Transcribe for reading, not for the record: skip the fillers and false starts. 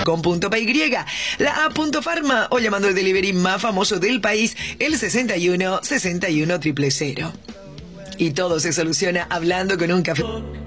con .py, la A.Pharma o llamando el delivery más famoso del país, el 61 61 000. Y todo se soluciona hablando con un café.